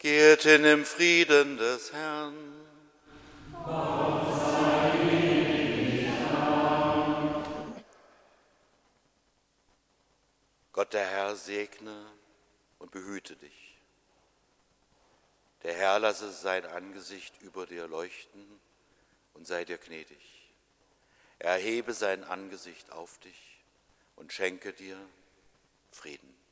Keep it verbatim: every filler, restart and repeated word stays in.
Geht hin im Frieden des Herrn. Gott der Herr segne und behüte dich. Der Herr lasse sein Angesicht über dir leuchten und sei dir gnädig. Er erhebe sein Angesicht auf dich und schenke dir Frieden.